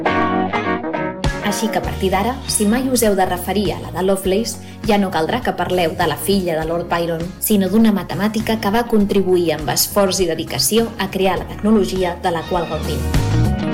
Així que a partir d'ara, si mai us heu de referir a la de Lovelace, ja no caldrà que parleu de la filla de Lord Byron, sinó d'una matemàtica que va contribuir amb esforç i dedicació a crear la tecnologia de la qual gaudim.